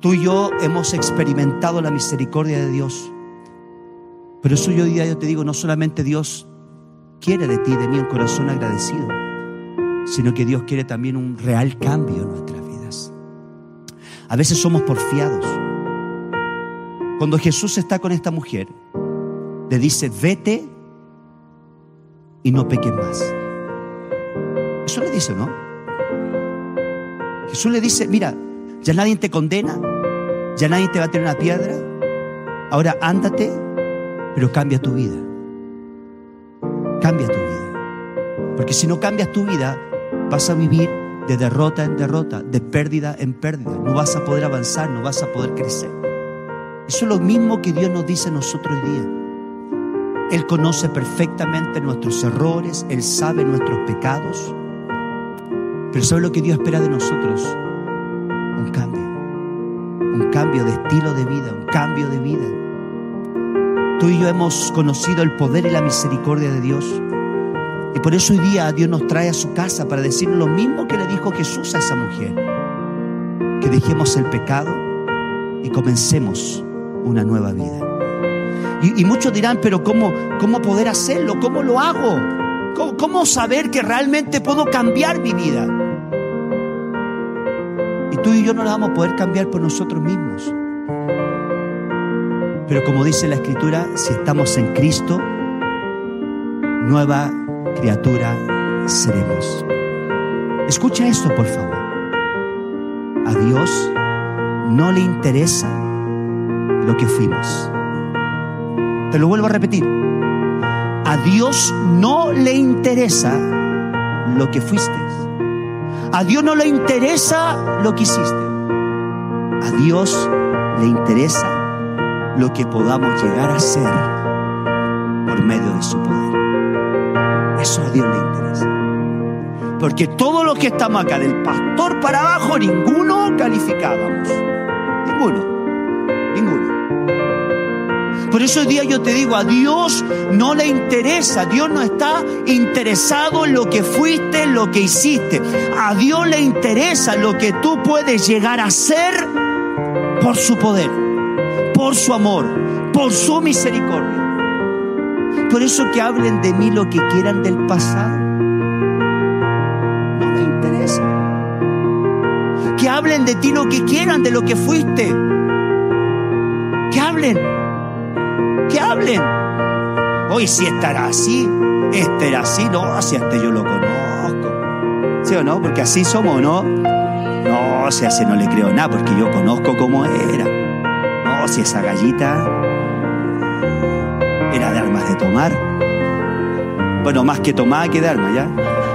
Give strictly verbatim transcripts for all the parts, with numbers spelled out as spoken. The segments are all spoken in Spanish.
Tú y yo hemos experimentado la misericordia de Dios. Pero eso yo hoy día yo te digo, no solamente Dios quiere de ti, de mí, un corazón agradecido, sino que Dios quiere también un real cambio en nuestras vidas. A veces somos porfiados. Cuando Jesús está con esta mujer, le dice: vete y no peques más. Eso le dice, ¿no? Jesús le dice: mira, ya nadie te condena, ya nadie te va a tirar una piedra. Ahora ándate, pero cambia tu vida. Cambia tu vida. Porque si no cambias tu vida, vas a vivir de derrota en derrota, de pérdida en pérdida. No vas a poder avanzar, no vas a poder crecer. Eso es lo mismo que Dios nos dice a nosotros hoy día. Él conoce perfectamente nuestros errores, Él sabe nuestros pecados. Pero ¿sabe lo que Dios espera de nosotros? Un cambio. Un cambio de estilo de vida, un cambio de vida. Tú y yo hemos conocido el poder y la misericordia de Dios. Y por eso hoy día Dios nos trae a su casa para decirnos lo mismo que le dijo Jesús a esa mujer: que dejemos el pecado y comencemos una nueva vida. Y, y muchos dirán: pero ¿cómo, cómo poder hacerlo? ¿Cómo lo hago? ¿Cómo, cómo saber que realmente puedo cambiar mi vida? Y tú y yo no la vamos a poder cambiar por nosotros mismos. Pero como dice la Escritura, si estamos en Cristo, nueva criatura seremos. Escucha esto, por favor. A Dios no le interesa lo que fuimos. Te lo vuelvo a repetir. A Dios no le interesa lo que fuiste. A Dios no le interesa lo que hiciste. A Dios le interesa lo que podamos llegar a ser por medio de su poder. Eso a Dios le interesa. Porque todos los que estamos acá, del pastor para abajo, ninguno calificábamos. Ninguno. Ninguno. Por eso hoy día yo te digo, a Dios no le interesa. Dios no está interesado en lo que fuiste, en lo que hiciste. A Dios le interesa lo que tú puedes llegar a ser por su poder, por su amor, por su misericordia. Por eso que hablen de mí lo que quieran del pasado, no me interesa. Que hablen de ti lo que quieran, de lo que fuiste. Que hablen. Que hablen. Hoy si estará así, este era así, no, si este yo lo conozco. ¿Sí o no? Porque así somos, ¿no? No, si a ese no le creo nada, porque yo conozco cómo era. No, si esa gallita era de armas de tomar. Bueno, más que tomar que de armas, ¿ya?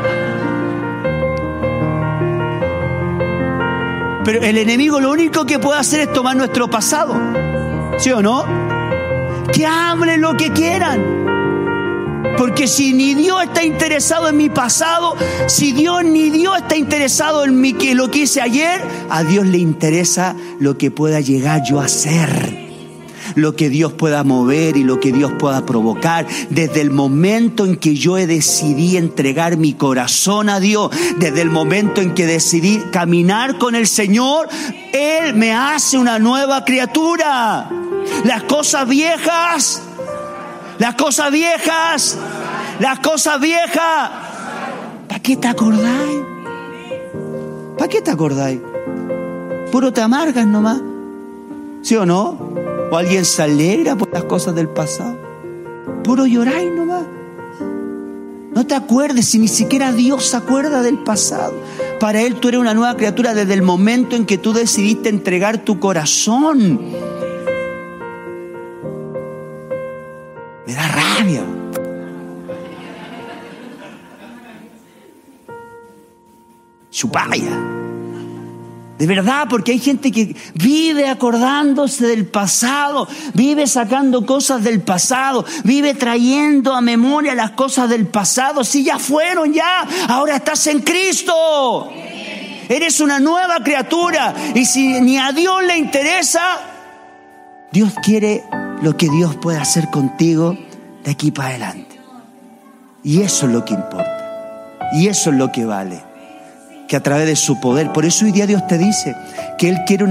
Pero el enemigo lo único que puede hacer es tomar nuestro pasado. ¿Sí o no? Que hablen lo que quieran. Porque si ni Dios está interesado en mi pasado, si Dios ni Dios está interesado en mi, que lo que hice ayer, a Dios le interesa lo que pueda llegar yo a ser, lo que Dios pueda mover y lo que Dios pueda provocar. Desde el momento en que yo he decidido entregar mi corazón a Dios, desde el momento en que decidí caminar con el Señor, Él me hace una nueva criatura. Las cosas viejas, las cosas viejas, las cosas viejas. ¿Para qué te acordáis? ¿Para qué te acordáis? Puro te amargas nomás. ¿Sí o no? ¿O alguien se alegra por las cosas del pasado? Puro lloráis nomás. No te acuerdes, si ni siquiera Dios se acuerda del pasado. Para Él tú eres una nueva criatura desde el momento en que tú decidiste entregar tu corazón. Me da rabia. Chupaya. De verdad, porque hay gente que vive acordándose del pasado, vive sacando cosas del pasado, vive trayendo a memoria las cosas del pasado. Si ya fueron, ya, ahora estás en Cristo. Eres una nueva criatura. Y si ni a Dios le interesa, Dios quiere lo que Dios puede hacer contigo de aquí para adelante. Y eso es lo que importa. Y eso es lo que vale. Que a través de su poder, por eso hoy día Dios te dice que Él quiere una